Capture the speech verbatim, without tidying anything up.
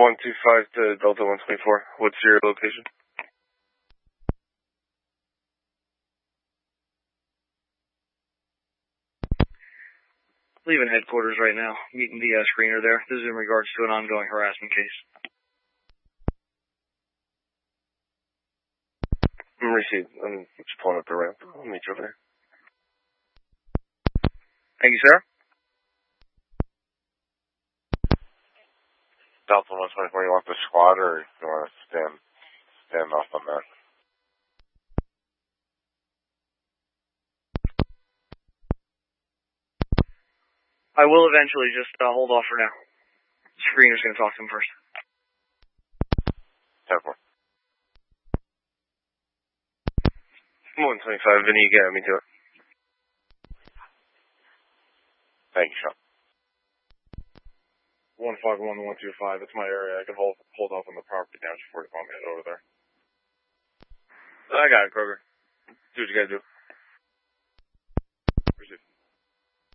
one two five to Delta one twenty-four. What's your location? Leaving headquarters right now. Meeting the uh, screener there. This is in regards to an ongoing harassment case. I'm received. I'm just pulling up the ramp. I'll meet you over there. Thank you, sir. Delta one twenty-four, you want the squad or you want to stand, stand off on that? I will eventually, just uh, hold off for now. Screener's going to talk to him first. ten four. one twenty-five, Vinny, you got me to it. Thank you, Sean. one five one one two five, it's my area. I can hold hold off on the property damage before you want me to head over there. I got it, Kroger. Do what you gotta do.